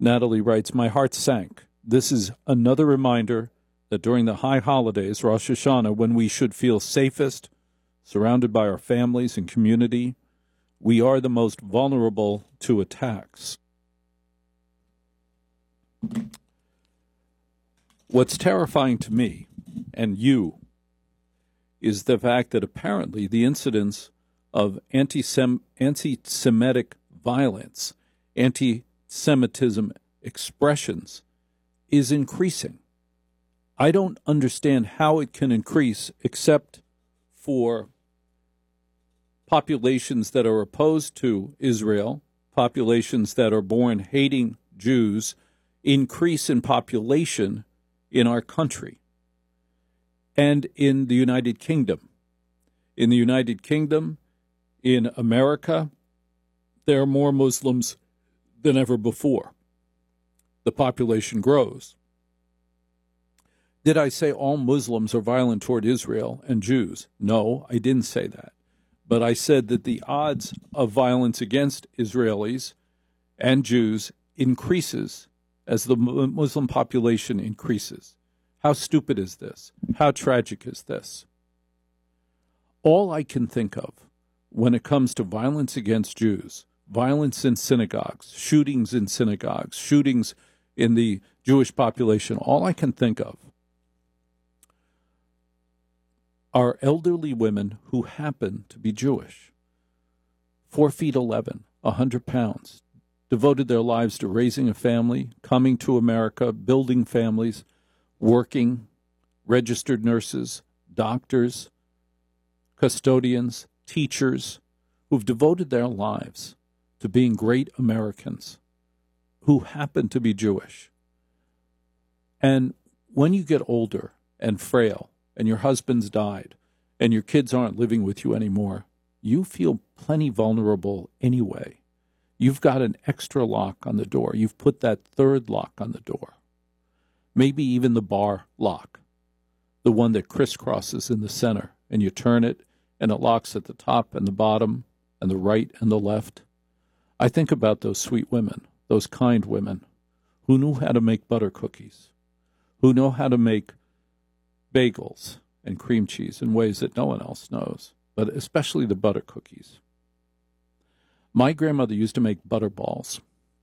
Natalie writes, my heart sank. This is another reminder that during the high holidays, Rosh Hashanah, when we should feel safest, surrounded by our families and community, we are the most vulnerable to attacks. What's terrifying to me and you is the fact that apparently the incidence of anti-Semitic violence, anti-Semitism expressions is increasing. I don't understand how it can increase except for populations that are opposed to Israel, populations that are born hating Jews, increase in population in our country and in the United Kingdom. In the United Kingdom, in America, there are more Muslims than ever before. The population grows. Did I say all Muslims are violent toward Israel and Jews? No, I didn't say that. But I said that the odds of violence against Israelis and Jews increases as the Muslim population increases. How stupid is this? How tragic is this? All I can think of when it comes to violence against Jews, violence in synagogues, shootings in synagogues, shootings in the Jewish population, all I can think of are elderly women who happen to be Jewish. 4'11", 100 pounds, devoted their lives to raising a family, coming to America, building families, working, registered nurses, doctors, custodians, teachers, who've devoted their lives to being great Americans, who happen to be Jewish. And when you get older and frail, and your husband's died, and your kids aren't living with you anymore, you feel plenty vulnerable anyway. You've got an extra lock on the door. You've put that third lock on the door. Maybe even the bar lock, the one that crisscrosses in the center, and you turn it, and it locks at the top and the bottom, and the right and the left. I think about those sweet women, those kind women, who knew how to make butter cookies, who know how to make bagels and cream cheese in ways that no one else knows, but especially the butter cookies. My grandmother used to make butterball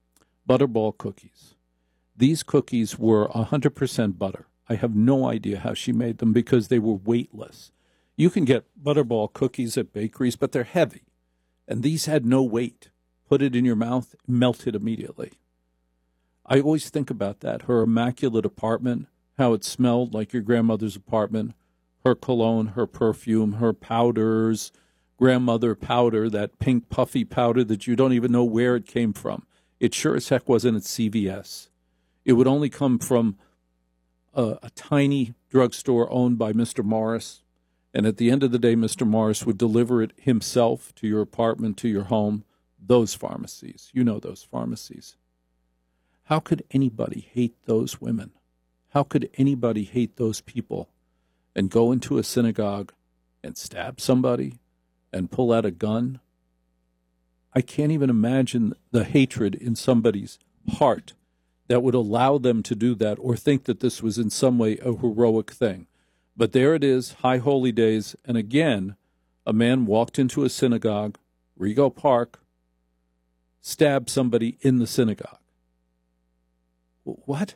cookies. These cookies were 100% butter. I have no idea how she made them because they were weightless. You can get butterball cookies at bakeries, but they're heavy, and these had no weight. Put it in your mouth, melted immediately. I always think about that, her immaculate apartment, how it smelled like your grandmother's apartment, her cologne, her perfume, her powders, grandmother powder, that pink puffy powder that you don't even know where it came from. It sure as heck wasn't at CVS. It would only come from a tiny drugstore owned by Mr. Morris, and at the end of the day, Mr. Morris would deliver it himself to your apartment, to your home. Those pharmacies, you know those pharmacies. How could anybody hate those women? How could anybody hate those people and go into a synagogue and stab somebody and pull out a gun? I can't even imagine the hatred in somebody's heart that would allow them to do that or think that this was in some way a heroic thing. But there it is, high holy days, and again, a man walked into a synagogue, Rego Park, stabbed somebody in the synagogue. What?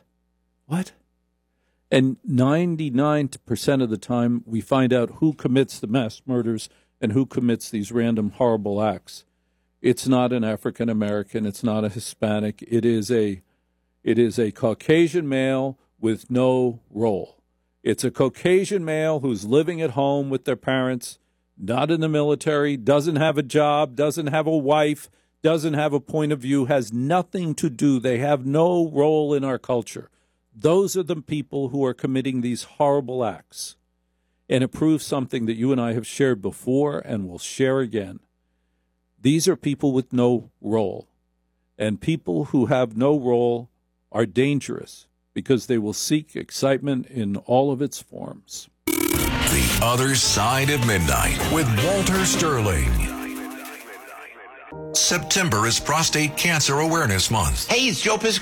And 99% of the time, we find out who commits the mass murders and who commits these random horrible acts. It's not an African American. It's not a Hispanic. It is a Caucasian male with no role. It's a Caucasian male who's living at home with their parents, not in the military, doesn't have a job, doesn't have a wife, doesn't have a point of view, has nothing to do. They have no role in our culture. Those are the people who are committing these horrible acts. And it proves something that you and I have shared before and will share again. These are people with no role. And people who have no role are dangerous because they will seek excitement in all of its forms. The Other Side of Midnight with Walter Sterling. September is Prostate Cancer Awareness Month. Hey, it's Joe Piscopo.